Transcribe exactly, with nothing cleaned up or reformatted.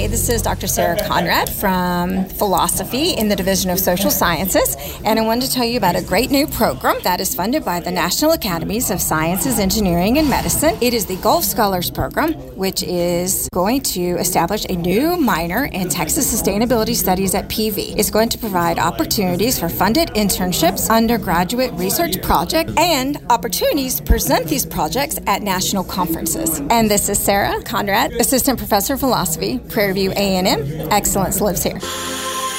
Hi, this is Doctor Sarah Conrad from Philosophy in the Division of Social Sciences, and I wanted to tell you about a great new program that is funded by the National Academies of Sciences, Engineering, and Medicine. It is the Gulf Scholars Program, which is going to establish a new minor in Texas Sustainability Studies at P V. It's going to provide opportunities for funded internships, undergraduate research projects, and opportunities to present these projects at national conferences. And this is Sarah Conrad, Assistant Professor of Philosophy, Prairie View A and M. Excellence lives here.